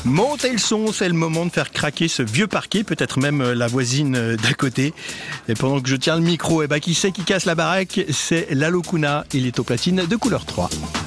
Montez le son, c'est le moment de faire craquer ce vieux parquet, peut-être même la voisine d'à côté. Et pendant que je tiens le micro, qui c'est qui casse la baraque? C'est Lalo Kuna, il est au platine de Couleur 3.